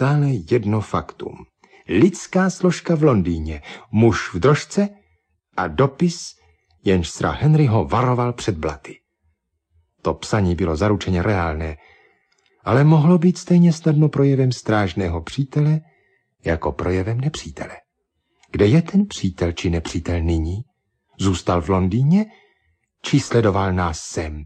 stále jedno faktum. Lidská složka v Londýně, muž v drožce a dopis, jenž Sira Henryho varoval před blaty. To psaní bylo zaručeně reálné, ale mohlo být stejně snadno projevem strážného přítele, jako projevem nepřítele. Kde je ten přítel či nepřítel nyní? Zůstal v Londýně? Či sledoval nás sem?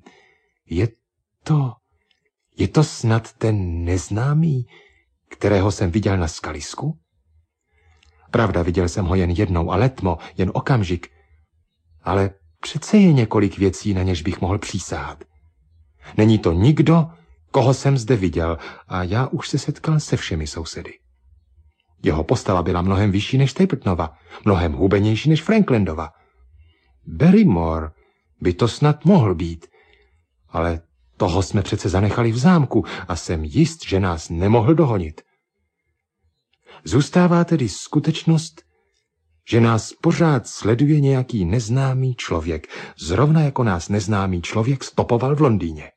Je to snad ten neznámý, kterého jsem viděl na skalisku? Pravda, viděl jsem ho jen jednou a letmo, jen okamžik. Ale přece je několik věcí, na něž bych mohl přísahat. Není to nikdo, koho jsem zde viděl, a já už se setkal se všemi sousedy. Jeho postava byla mnohem vyšší než Stapletonova, mnohem hubenější než Franklandova. Barrymore by to snad mohl být, ale toho jsme přece zanechali v zámku a jsem jist, že nás nemohl dohonit. Zůstává tedy skutečnost, že nás pořád sleduje nějaký neznámý člověk, zrovna jako nás neznámý člověk stopoval v Londýně.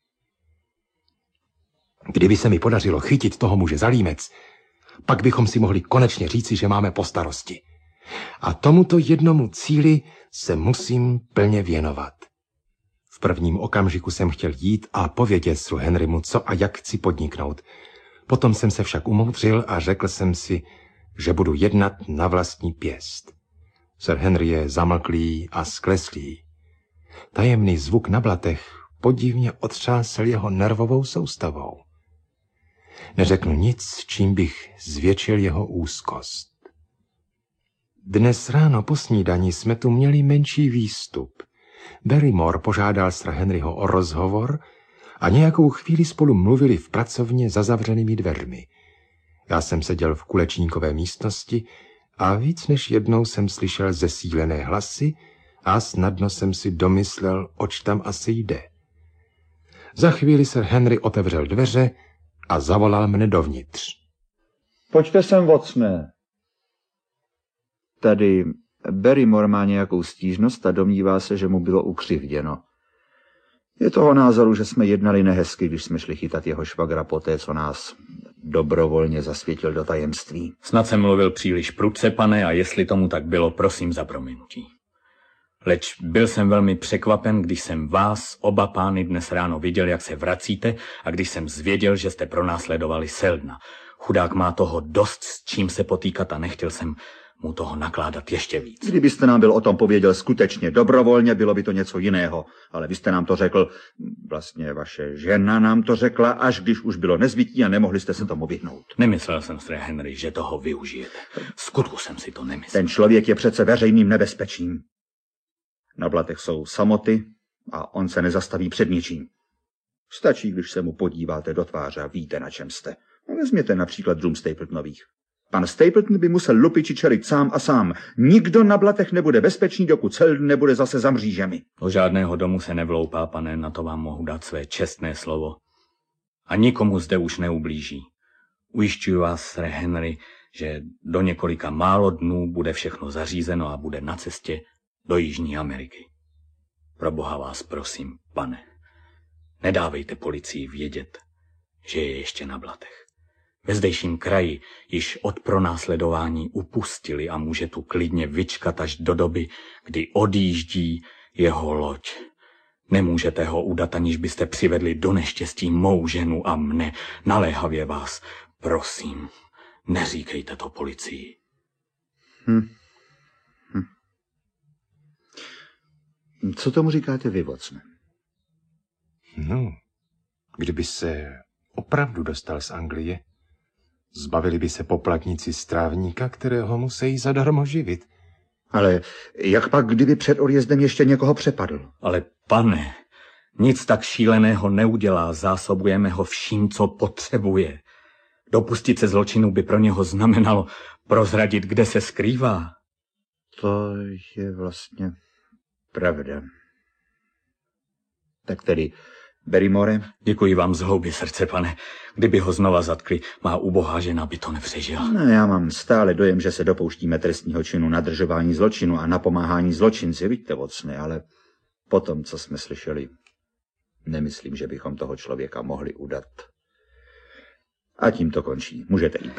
Kdyby se mi podařilo chytit toho muže za límec, pak bychom si mohli konečně říci, že máme po starosti. A tomuto jednomu cíli se musím plně věnovat. V prvním okamžiku jsem chtěl jít a povědět Siru Henrymu, co a jak chci podniknout. Potom jsem se však umoudřil a řekl jsem si, že budu jednat na vlastní pěst. Sir Henry je zamlklý a skleslý. Tajemný zvuk na blatech podivně otřásl jeho nervovou soustavou. Neřeknu nic, čím bych zvětšil jeho úzkost. Dnes ráno po snídani jsme tu měli menší výstup. Barrymore požádal Sira Henryho o rozhovor a nějakou chvíli spolu mluvili v pracovně za zavřenými dveřmi. Já jsem seděl v kulečníkové místnosti a víc než jednou jsem slyšel zesílené hlasy a snadno jsem si domyslel, oč tam asi jde. Za chvíli Sir Henry otevřel dveře a zavolal mne dovnitř. Pojďte sem, Watson. Tady Barrymore má nějakou stížnost a domnívá se, že mu bylo ukřivděno. Je toho názoru, že jsme jednali nehezky, když jsme šli chytat jeho švagra poté, co nás dobrovolně zasvětil do tajemství. Snad jsem mluvil příliš prudce, pane, a jestli tomu tak bylo, prosím za prominutí. Leč byl jsem velmi překvapen, když jsem vás, oba pány, dnes ráno viděl, jak se vracíte, a když jsem zvěděl, že jste pronásledovali Seldona. Chudák má toho dost, s čím se potýkat, a nechtěl jsem mu toho nakládat ještě víc. Kdybyste nám byl o tom pověděl skutečně dobrovolně, bylo by to něco jiného. Ale vy jste nám to řekl, vlastně vaše žena nám to řekla, až když už bylo nezbytí a nemohli jste se tomu vyhnout. Nemyslel jsem, Sir Henry, že toho využijete. V skutku jsem si to nemyslel. Ten člověk je přece veřejným nebezpečím. Na blatech jsou samoty a on se nezastaví před ničím. Stačí, když se mu podíváte do tváře a víte, na čem jste. Vezměte například dům Stapletonových. Pan Stapleton by musel lupiči čelit sám a sám. Nikdo na blatech nebude bezpečný, dokud Seldon nebude zase za mřížemi. Do žádného domu se nevloupá, pane, na to vám mohu dát své čestné slovo. A nikomu zde už neublíží. Ujišťuji vás, Sir Henry, že do několika málo dnů bude všechno zařízeno a bude na cestě do Jižní Ameriky. Pro Boha vás prosím, pane, nedávejte policii vědět, že je ještě na blatech. Ve zdejším kraji již od pronásledování upustili a může tu klidně vyčkat až do doby, kdy odjíždí jeho loď. Nemůžete ho udat, aniž byste přivedli do neštěstí mou ženu a mne. Naléhavě vás prosím, neříkejte to policii. Co tomu říkáte vy, Watson? No, kdyby se opravdu dostal z Anglie, zbavili by se poplatníci strávníka, kterého musí zadarmo živit. Ale jak pak, kdyby před odjezdem ještě někoho přepadl? Ale pane, nic tak šíleného neudělá, zásobujeme ho vším, co potřebuje. Dopustit se zločinu by pro něho znamenalo prozradit, kde se skrývá. To je vlastně pravda. Tak tedy, Barrymore? Děkuji vám z hloubi srdce, pane. Kdyby ho znova zatkli, má ubohá žena by to nepřežila. No, já mám stále dojem, že se dopouštíme trestního činu nadržování zločinu a napomáhání zločinci, vidíte, Watson, ale po tom, co jsme slyšeli, nemyslím, že bychom toho člověka mohli udat. A tím to končí. Můžete jít.